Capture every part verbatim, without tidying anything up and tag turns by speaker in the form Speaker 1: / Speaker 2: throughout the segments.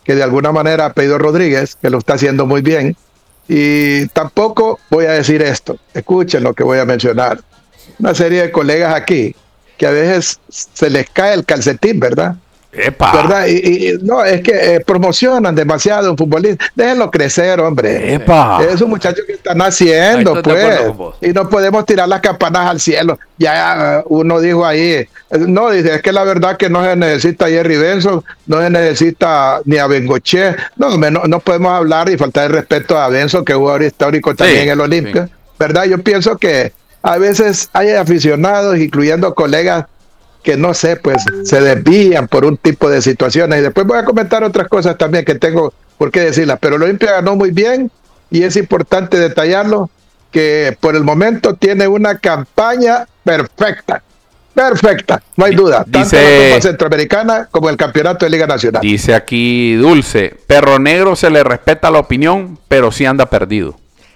Speaker 1: que de alguna manera ha pedido Rodríguez, que lo está haciendo muy bien. Y tampoco voy a decir esto, escuchen lo que voy a mencionar. Una serie de colegas aquí que a veces se les cae el calcetín, ¿verdad?
Speaker 2: ¡Epa!
Speaker 1: ¿Verdad? Y, y no, es que eh, promocionan demasiado a un futbolista. Déjenlo crecer, hombre.
Speaker 2: ¡Epa!
Speaker 1: Es un muchacho que está naciendo, pues. Y no podemos tirar las campanas al cielo. Ya uno dijo ahí, no, dice, es que la verdad que no se necesita a Jerry Benson, no se necesita ni a Bengoche. No, no, no podemos hablar y faltar el respeto a Benson, que es jugador histórico también sí, en el Olimpia. Sí. ¿Verdad? Yo pienso que a veces hay aficionados, incluyendo colegas, que no sé, pues se desvían por un tipo de situaciones. Y después voy a comentar otras cosas también que tengo por qué decirlas. Pero el Olimpia ganó muy bien y es importante detallarlo, que por el momento tiene una campaña perfecta. Perfecta, no hay duda.
Speaker 2: Dice,
Speaker 1: tanto la Copa Centroamericana como el Campeonato de Liga Nacional.
Speaker 2: Dice aquí Dulce, Perro Negro se le respeta la opinión, pero sí anda perdido.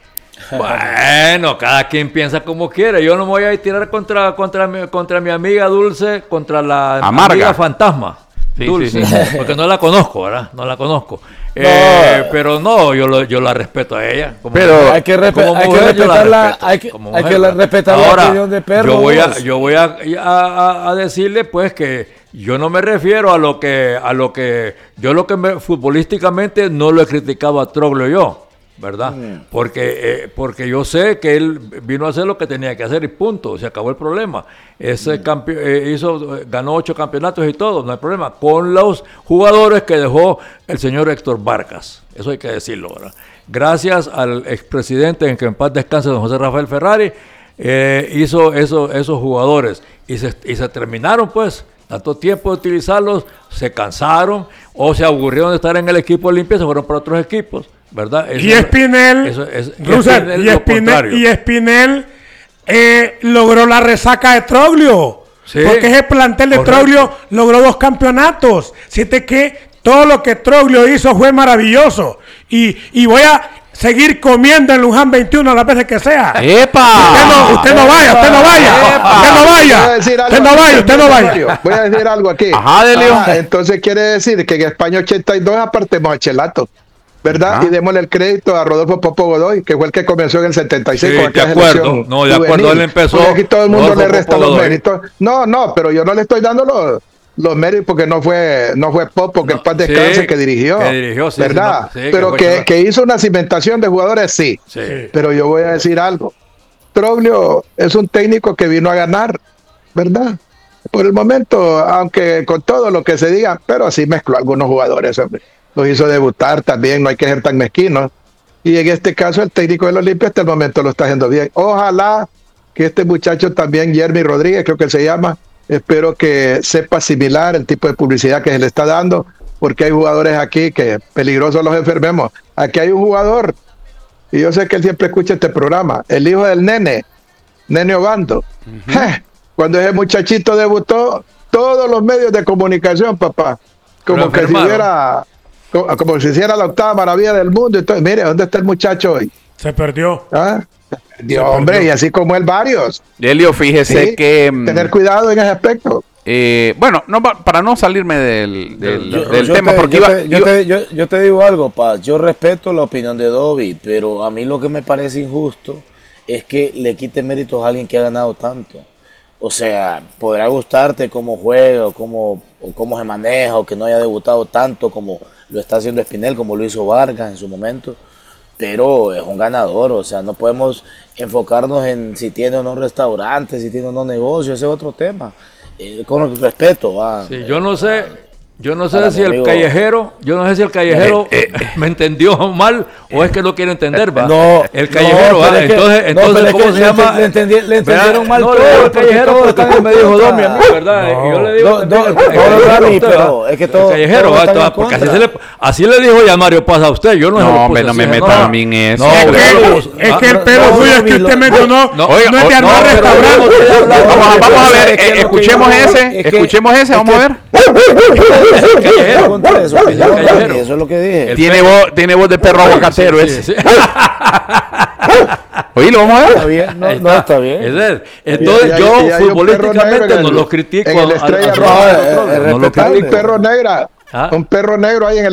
Speaker 3: Bueno, cada quien piensa como quiere. Yo no me voy a tirar contra, contra, mi, contra mi amiga Dulce, contra la
Speaker 2: Amarga.
Speaker 3: amiga fantasma.
Speaker 2: Sí,
Speaker 3: Dulce,
Speaker 2: sí, sí.
Speaker 3: porque no la conozco, ¿verdad? No la conozco. No. Eh, pero no, yo, lo, yo la respeto a ella. Como
Speaker 4: pero
Speaker 3: mujer,
Speaker 4: hay que, respe hay que respetar la, hay que, hay que la respetar
Speaker 3: Ahora,
Speaker 4: la opinión de Perro.
Speaker 3: Yo voy a, yo voy a, a, a decirle, pues, que yo no me refiero a lo que, a lo que, yo lo que me, futbolísticamente no lo he criticado a Troglio yo. ¿Verdad? Mm. Porque, eh, porque yo sé que él vino a hacer lo que tenía que hacer y punto, se acabó el problema. Ese mm. campe eh, hizo, ganó ocho campeonatos y todo, no hay problema, con los jugadores que dejó el señor Héctor Vargas, eso hay que decirlo, ¿verdad? Gracias al expresidente, en que en paz descanse, don José Rafael Ferrari, eh, hizo eso, esos jugadores y se, y se terminaron, pues, tanto tiempo de utilizarlos, se cansaron o se aburrieron de estar en el equipo Olimpia, se fueron para otros equipos. ¿Verdad? Eso,
Speaker 5: y Espinel,
Speaker 3: eso, eso,
Speaker 5: Russell, y Espinel, y Espinel eh, logró la resaca de Troglio, sí, porque ese plantel de correcto. Troglio logró dos campeonatos. Siente que todo lo que Troglio hizo fue maravilloso y, y voy a seguir comiendo en Luján veintiuno las veces que sea.
Speaker 2: ¡Epa!
Speaker 5: Usted no, usted no vaya, usted no vaya, ¡epa! usted no vaya, usted no vaya, usted no vaya.
Speaker 1: Voy a decir algo aquí.
Speaker 2: Ajá, Delio.
Speaker 1: Ah, entonces quiere decir que en España ochenta y dos apartemos a Chelato, ¿verdad? Ajá. Y démosle el crédito a Rodolfo Popo Godoy, que fue el que comenzó en el setenta y seis
Speaker 3: sí,
Speaker 1: con aquella
Speaker 3: de acuerdo.
Speaker 1: selección
Speaker 3: No, de acuerdo, juvenil. Él empezó.
Speaker 1: Porque aquí todo el mundo
Speaker 3: Rodolfo
Speaker 1: le resta
Speaker 3: Popo
Speaker 1: los
Speaker 3: Godoy.
Speaker 1: méritos. No, no, pero yo no le estoy dando los, los méritos porque no fue no fue Popo, que
Speaker 3: no,
Speaker 1: en paz descanse,
Speaker 3: sí,
Speaker 1: que dirigió,
Speaker 3: que dirigió sí,
Speaker 1: ¿verdad?
Speaker 3: Sí, no, sí,
Speaker 1: pero
Speaker 3: que,
Speaker 1: que, que hizo una cimentación de jugadores, sí.
Speaker 3: sí.
Speaker 1: Pero yo voy a decir algo. Troglio es un técnico que vino a ganar, ¿verdad? Por el momento, aunque con todo lo que se diga, pero así mezcló algunos jugadores, hombre. Los hizo debutar también, no hay que ser tan mezquinos. Y en este caso, el técnico del Olimpia hasta el momento lo está haciendo bien. Ojalá que este muchacho también, Jeremy Rodríguez, creo que él se llama, espero que sepa asimilar el tipo de publicidad que se le está dando, porque hay jugadores aquí que peligrosos los enfermemos. Aquí hay un jugador, y yo sé que él siempre escucha este programa, el hijo del nene, Nene Obando. Uh-huh. eh, cuando ese muchachito debutó, todos los medios de comunicación, papá, como que si hubiera... Como, como si hiciera la octava maravilla del mundo. Entonces, mire, ¿dónde está el muchacho hoy?
Speaker 5: Se perdió.
Speaker 1: ¿Ah? Se perdió, Se hombre, perdió. Y así como él, varios.
Speaker 2: Delio, fíjese
Speaker 1: ¿sí?
Speaker 2: que...
Speaker 1: Tener cuidado en ese aspecto.
Speaker 2: Eh, bueno, no para no salirme del, del,
Speaker 4: yo,
Speaker 2: del
Speaker 4: yo
Speaker 2: tema,
Speaker 4: te,
Speaker 2: porque
Speaker 4: yo,
Speaker 2: iba,
Speaker 4: te, yo, te, yo, yo te digo algo, Paz. Yo respeto la opinión de Dobby, pero a mí lo que me parece injusto es que le quite méritos a alguien que ha ganado tanto. O sea, podrá gustarte cómo juega, o cómo, o cómo se maneja, o que no haya debutado tanto como lo está haciendo Espinel, como lo hizo Vargas en su momento, pero es un ganador. O sea, no podemos enfocarnos en si tiene o no restaurantes, si tiene o no negocios, ese es otro tema. Eh, con respeto. Va.
Speaker 3: Sí, yo no sé... Yo no sé si el callejero, yo no sé si el callejero eh, eh, me entendió mal o es que no quiere entender, va.
Speaker 4: No,
Speaker 3: el callejero,
Speaker 4: no,
Speaker 3: va.
Speaker 4: Es que,
Speaker 3: entonces,
Speaker 4: no,
Speaker 3: entonces ¿cómo
Speaker 4: es
Speaker 3: se
Speaker 4: le
Speaker 3: llama?
Speaker 4: Le, entendi, le entendieron mal
Speaker 3: no,
Speaker 4: todo.
Speaker 3: el callejero porque tú me dijo Domi a mí, ¿verdad? No, y yo le digo,
Speaker 4: no, no, no, no, pero es que todo.
Speaker 3: El callejero, va, todo, porque así, se le, así le dijo ya Mario Paz a usted. Yo no,
Speaker 2: no hombre, no me metan a mí en eso.
Speaker 5: No, es que el pelo suyo es que usted mencionó, no es de armar restaurante.
Speaker 2: Vamos a ver, escuchemos ese, escuchemos ese, vamos a ver.
Speaker 3: El callejero.
Speaker 4: Eso es lo que dije.
Speaker 2: Tiene voz, tiene voz de perro aguacatero ese. Sí, sí. Oílo, vamos a ver.
Speaker 4: Está bien, no, no está bien.
Speaker 3: Es entonces y, yo y hay, futbolísticamente no lo critico.
Speaker 1: En el Estrella Roja. No lo critico. Un perro negra. ¿Ah? Un perro negro ahí en el